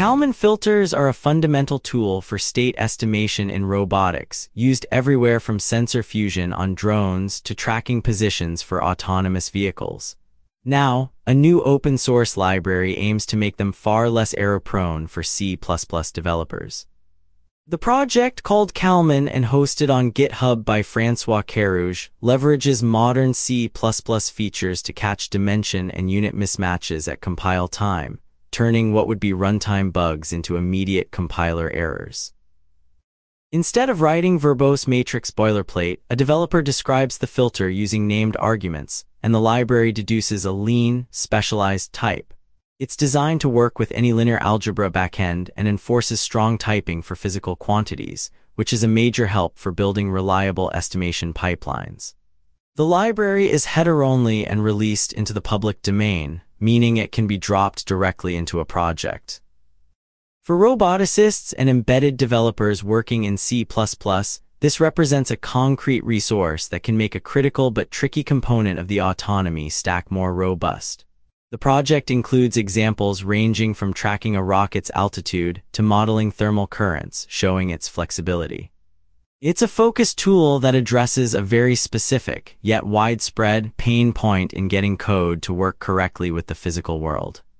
Kalman filters are a fundamental tool for state estimation in robotics, used everywhere from sensor fusion on drones to tracking positions for autonomous vehicles. Now, a new open-source library aims to make them far less error-prone for C++ developers. The project, called Kalman and hosted on GitHub by François Carouge, leverages modern C++ features to catch dimension and unit mismatches at compile time, turning what would be runtime bugs into immediate compiler errors. Instead of writing verbose matrix boilerplate, a developer describes the filter using named arguments, and the library deduces a lean, specialized type. It's designed to work with any linear algebra backend and enforces strong typing for physical quantities, which is a major help for building reliable estimation pipelines. The library is header-only and released into the public domain, meaning it can be dropped directly into a project. For roboticists and embedded developers working in C++, this represents a concrete resource that can make a critical but tricky component of the autonomy stack more robust. The project includes examples ranging from tracking a rocket's altitude to modeling thermal currents, showing its flexibility. It's a focused tool that addresses a very specific, yet widespread, pain point in getting code to work correctly with the physical world.